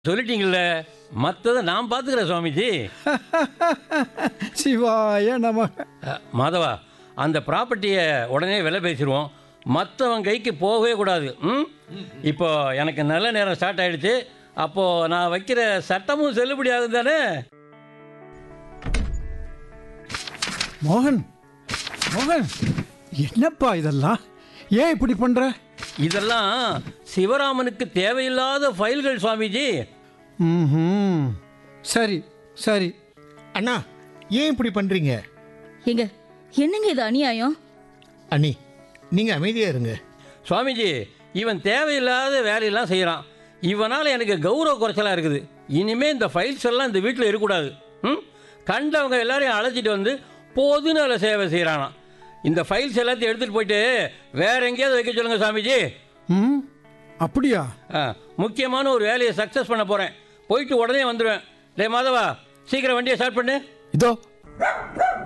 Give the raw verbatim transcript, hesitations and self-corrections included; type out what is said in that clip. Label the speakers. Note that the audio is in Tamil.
Speaker 1: சொல்லிட்டீங்கல்ல, மற்றதை நான் பார்த்துக்கிறேன் சுவாமிஜி.
Speaker 2: சிவாய நம.
Speaker 1: அ, மாதவா, அந்த ப்ராப்பர்ட்டியை உடனே விலை பேசிடுவோம். மற்றவன் கைக்கு போகவே கூடாது. ம் இப்போ எனக்கு நல்ல நேரம் ஸ்டார்ட் ஆகிடுச்சு. அப்போது நான் வைக்கிற சட்டமும் செல்லுபடி ஆகுது தானே?
Speaker 2: மோகன், மோகன், என்னப்பா இதெல்லாம்? ஏன் இப்படி பண்ற?
Speaker 1: இதெல்லாம் சிவராமனுக்கு தேவையில்லாத ஃபைல்கள் சுவாமிஜி.
Speaker 2: ம், சரி சரி.
Speaker 3: அண்ணா, ஏன் இப்படி பண்ணுறீங்க?
Speaker 4: எங்க என்னங்க இது அநியாயம்?
Speaker 3: அண்ணி, நீங்கள் அமைதியாக இருங்க.
Speaker 1: சுவாமிஜி, இவன் தேவையில்லாத வேலையெல்லாம் செய்கிறான். இவனால் எனக்கு கௌரவ குறைச்சலாக இருக்குது. இனிமேல் இந்த ஃபைல்ஸ் எல்லாம் இந்த வீட்டில் இருக்கக்கூடாது. ம் கண்டவங்க எல்லாரையும் அழைச்சிட்டு வந்து பொதுநல சேவை செய்கிறானா. இந்த ஃபைல்ஸ் எல்லாத்தையும் எடுத்துகிட்டு போயிட்டு வேற எங்கேயாவது வைக்க சொல்லுங்க சுவாமிஜி.
Speaker 2: ம் அப்படியா?
Speaker 1: ஆ, முக்கியமான ஒரு வேலையை சக்ஸஸ் பண்ண போகிறேன். போயிட்டு உடனே வந்துடுவேன். டே மாதவா, சீக்கிரம் வண்டியை ஸ்டார்ட் பண்ணு.
Speaker 2: இதோ